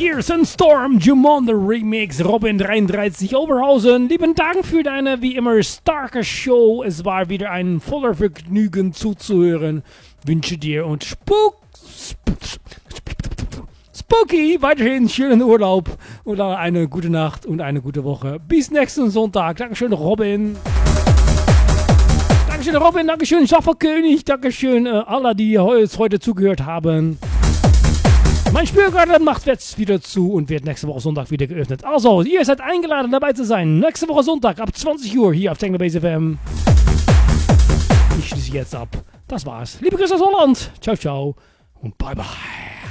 Tears and Storm, Jumonde Remix, Robin 33 Oberhausen. Lieben Dank für deine wie immer starke Show. Es war wieder ein voller Vergnügen zuzuhören. Wünsche dir und Spooky weiterhin schönen Urlaub oder eine gute Nacht und eine gute Woche. Bis nächsten Sonntag. Dankeschön, Robin. Dankeschön, Robin. Dankeschön, Schafferkönig. Dankeschön, alle, die heute zugehört haben. Mein Spürgarten macht jetzt wieder zu und wird nächste Woche Sonntag wieder geöffnet. Also, ihr seid eingeladen, dabei zu sein. Nächste Woche Sonntag ab 20 Uhr hier auf Technobase FM. Ich schließe jetzt ab. Das war's. Liebe Grüße aus Holland. Ciao, ciao und bye, bye.